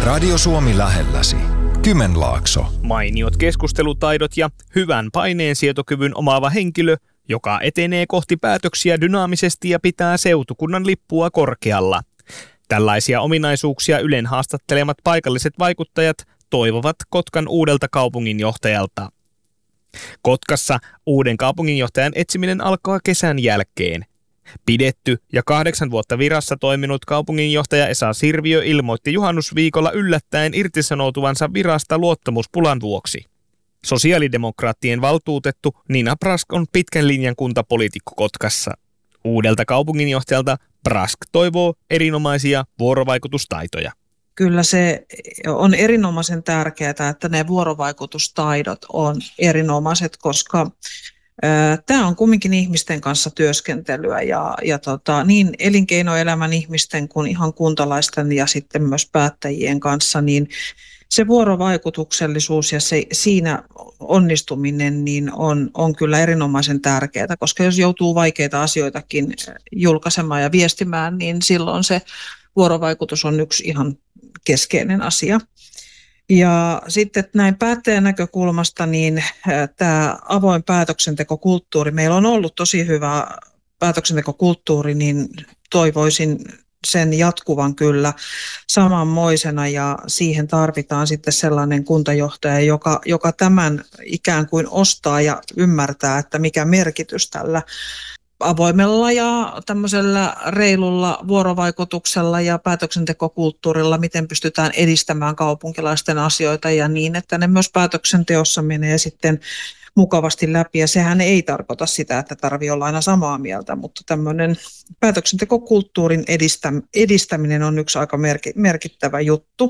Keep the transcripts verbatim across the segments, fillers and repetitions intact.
Radio Suomi lähelläsi. Kymenlaakso. Mainiot keskustelutaidot ja hyvän paineensietokyvyn omaava henkilö, joka etenee kohti päätöksiä dynaamisesti ja pitää seutukunnan lippua korkealla. Tällaisia ominaisuuksia Ylen haastattelemat paikalliset vaikuttajat toivovat Kotkan uudelta kaupunginjohtajalta. Kotkassa uuden kaupunginjohtajan etsiminen alkaa kesän jälkeen. Pidetty ja kahdeksan vuotta virassa toiminut kaupunginjohtaja Esa Sirviö ilmoitti juhannusviikolla yllättäen irtisanoutuvansa virasta luottamuspulan vuoksi. Sosiaalidemokraattien valtuutettu Nina Brask on pitkän linjan kuntapoliitikko Kotkassa. Uudelta kaupunginjohtajalta Brask toivoo erinomaisia vuorovaikutustaitoja. Kyllä se on erinomaisen tärkeää, että ne vuorovaikutustaidot on erinomaiset, koska tämä on kumminkin ihmisten kanssa työskentelyä ja, ja tota, niin elinkeinoelämän ihmisten kuin ihan kuntalaisten ja sitten myös päättäjien kanssa, niin se vuorovaikutuksellisuus ja se, siinä onnistuminen niin on, on kyllä erinomaisen tärkeää, koska jos joutuu vaikeita asioitakin julkaisemaan ja viestimään, niin silloin se vuorovaikutus on yksi ihan keskeinen asia. Ja sitten näin päättäjän näkökulmasta, niin tämä avoin päätöksentekokulttuuri, meillä on ollut tosi hyvä päätöksentekokulttuuri, niin toivoisin sen jatkuvan kyllä samanmoisena ja siihen tarvitaan sitten sellainen kuntajohtaja, joka, joka tämän ikään kuin ostaa ja ymmärtää, että mikä merkitys tällä avoimella ja tämmöisellä reilulla vuorovaikutuksella ja päätöksentekokulttuurilla, miten pystytään edistämään kaupunkilaisten asioita ja niin, että ne myös päätöksenteossa menee sitten mukavasti läpi. Ja sehän ei tarkoita sitä, että tarvitsee olla aina samaa mieltä, mutta tämmöinen päätöksentekokulttuurin edistäminen on yksi aika merkittävä juttu.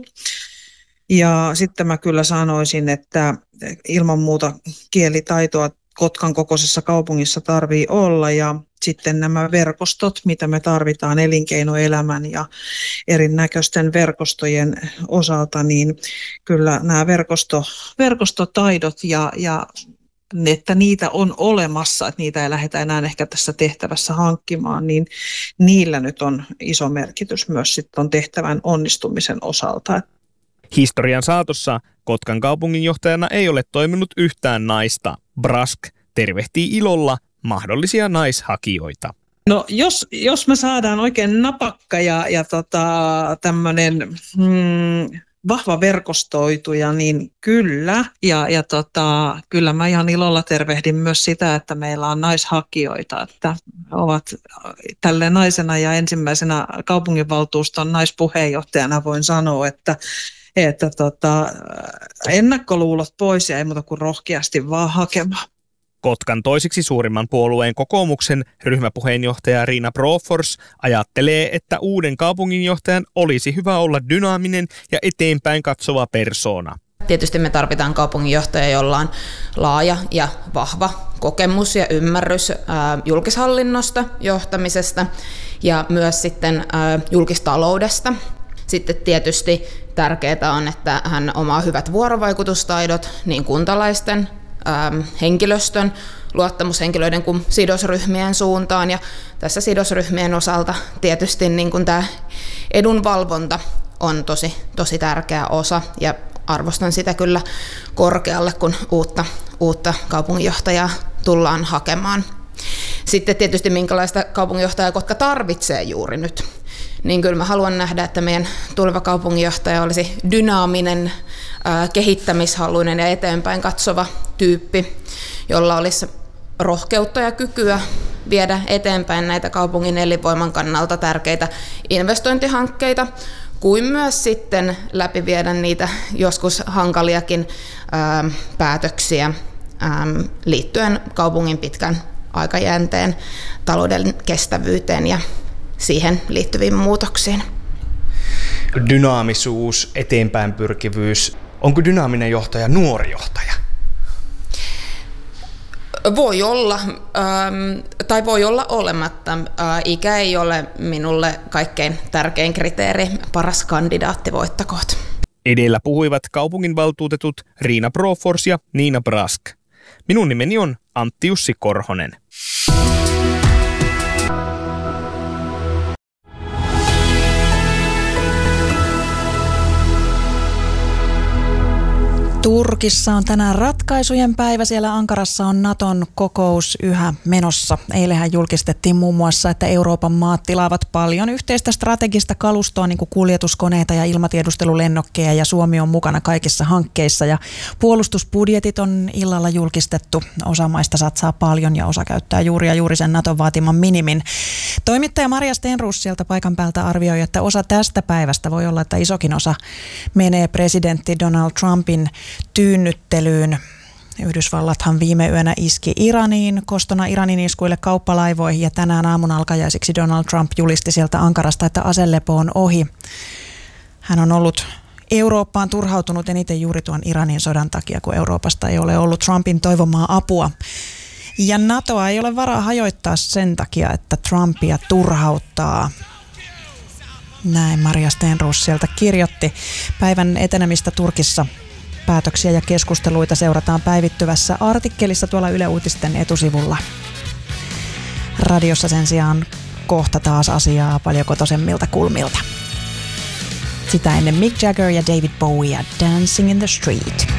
Ja sitten mä kyllä sanoisin, että ilman muuta kielitaitoa Kotkan kokoisessa kaupungissa tarvii olla ja sitten nämä verkostot, mitä me tarvitaan elinkeinoelämän ja erinäköisten verkostojen osalta, niin kyllä nämä verkosto, verkostotaidot ja, ja että niitä on olemassa, että niitä ei lähdetä enää ehkä tässä tehtävässä hankkimaan, niin niillä nyt on iso merkitys myös sitten tehtävän onnistumisen osalta. Historian saatossa Kotkan kaupunginjohtajana ei ole toiminut yhtään naista. Brask tervehtii ilolla mahdollisia naishakijoita. No jos, jos me saadaan oikein napakka ja, ja tota, tämmöinen mm, vahva verkostoituja, niin kyllä. Ja, ja tota, kyllä mä ihan ilolla tervehdin myös sitä, että meillä on naishakijoita, että ovat tälle naisena ja ensimmäisenä kaupunginvaltuuston naispuheenjohtajana voin sanoa, että että tota, ennakkoluulot pois ja ei muuta kuin rohkeasti vaan hakemaan. Kotkan toisiksi suurimman puolueen kokoomuksen ryhmäpuheenjohtaja Riina Brofors ajattelee, että uuden kaupunginjohtajan olisi hyvä olla dynaaminen ja eteenpäin katsova persoona. Tietysti me tarvitaan kaupunginjohtaja, jolla on laaja ja vahva kokemus ja ymmärrys ää, julkishallinnosta, johtamisesta ja myös sitten ää, julkistaloudesta. Sitten tietysti tärkeää on, että hän omaa hyvät vuorovaikutustaidot niin kuntalaisten, ähm, henkilöstön, luottamushenkilöiden kuin sidosryhmien suuntaan. Ja tässä sidosryhmien osalta tietysti niin kuin tämä edunvalvonta on tosi, tosi tärkeä osa ja arvostan sitä kyllä korkealle, kun uutta, uutta kaupunginjohtajaa tullaan hakemaan. Sitten tietysti minkälaista kaupunginjohtajaa Kotka tarvitsee juuri nyt. Niin kyllä mä haluan nähdä, että meidän tuleva kaupunginjohtaja olisi dynaaminen, kehittämishaluinen ja eteenpäin katsova tyyppi, jolla olisi rohkeutta ja kykyä viedä eteenpäin näitä kaupungin elinvoiman kannalta tärkeitä investointihankkeita, kuin myös sitten läpiviedä niitä joskus hankaliakin ää, päätöksiä ää, liittyen kaupungin pitkän aikajänteen talouden kestävyyteen ja siihen liittyviin muutoksiin. Dynaamisuus, eteenpäin pyrkivyys. Onko dynaaminen johtaja nuori johtaja? Voi olla, ähm, tai voi olla olematta. Äh, ikä ei ole minulle kaikkein tärkein kriteeri. Paras kandidaatti voittakoot. Edellä puhuivat kaupunginvaltuutetut Riina Brofors ja Nina Brask. Minun nimeni on Antti Jussi Korhonen. Turkissa on tänään ratkaisujen päivä. Siellä Ankarassa on Naton kokous yhä menossa. Eilenhän julkistettiin muun muassa, että Euroopan maat tilaavat paljon yhteistä strategista kalustoa, niin kuin kuljetuskoneita ja ilmatiedustelulennokkeja, ja Suomi on mukana kaikissa hankkeissa. Ja puolustusbudjetit on illalla julkistettu. Osa maista satsaa paljon ja osa käyttää juuri ja juuri sen Naton vaatiman minimin. Toimittaja Maria Stenroos sieltä paikan päältä arvioi, että osa tästä päivästä voi olla, että isokin osa menee presidentti Donald Trumpin tyynnyttelyyn. Yhdysvallathan viime yönä iski Iraniin, kostona Iranin iskuille kauppalaivoihin, ja tänään aamun alkajaisiksi Donald Trump julisti sieltä Ankarasta, että aselepo on ohi. Hän on ollut Eurooppaan turhautunut eniten juuri tuon Iranin sodan takia, kun Euroopasta ei ole ollut Trumpin toivomaa apua. Ja NATOa ei ole varaa hajoittaa sen takia, että Trumpia turhauttaa. Näin Maria Stenroos sieltä kirjoitti. Päivän etenemistä Turkissa päätöksiä ja keskusteluita seurataan päivittyvässä artikkelissa tuolla Yle Uutisten etusivulla. Radiossa sen sijaan kohta taas asiaa paljon kotoisemmilta kulmilta. Sitä ennen Mick Jagger ja David Bowie ja Dancing in the Street.